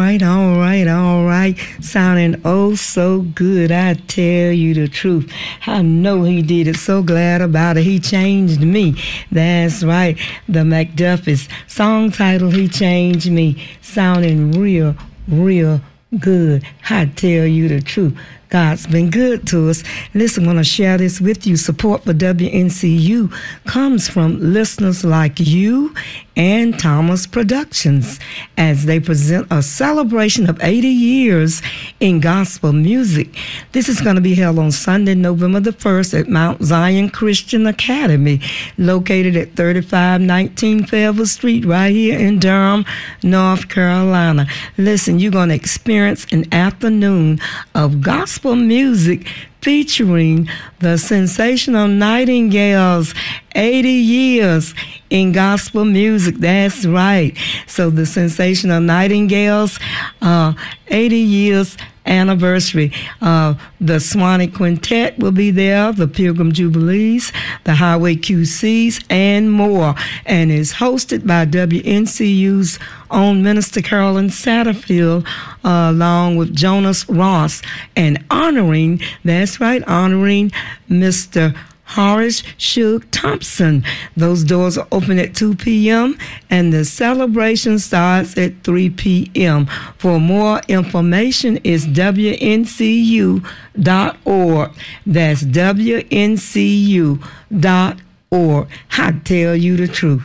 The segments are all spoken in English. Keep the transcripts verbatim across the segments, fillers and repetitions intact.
right, all right, all right. Sounding oh so good, I tell you the truth. I know he did it, so glad about it. He changed me. That's right. The McDuffies song title, He Changed Me. Sounding real, real good. I tell you the truth. God's been good to us. Listen, I want to share this with you. Support for W N C U comes from listeners like you and Thomas Productions as they present a celebration of eighty years in gospel music. This is going to be held on Sunday, November the first at Mount Zion Christian Academy, located at thirty-five nineteen Fayetteville Street, right here in Durham, North Carolina. Listen, you're going to experience an afternoon of gospel music featuring the Sensational Nightingales, eighty years in gospel music. That's right. So the Sensational Nightingales, uh, eighty years anniversary. Uh, the Swanee Quintet will be there, the Pilgrim Jubilees, the Highway Q Cs, and more. And is hosted by W N C U's own Minister Carolyn Satterfield, uh, along with Jonas Ross, and honoring, that's right, honoring Mister Horace Shug Thompson. Those doors are open at two p.m. and the celebration starts at three p.m. For more information, is W N C U dot org. That's W N C U dot org. I tell you the truth.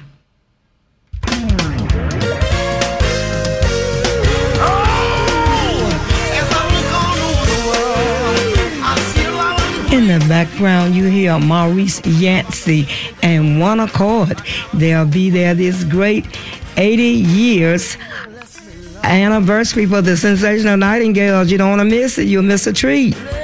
In the background, you hear Maurice Yancey and One Accord. They'll be there this great eighty years anniversary for the Sensational Nightingales. You don't want to miss it. You'll miss a treat.